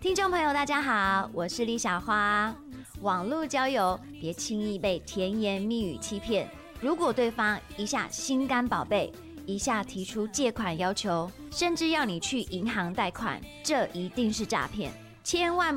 听众朋友，大家好，我是李小花。网络交友别轻易被甜言蜜语欺骗，如果对方一下心肝宝贝，一下提出借款要求，甚至要你去银行贷款，这一定是诈骗，千万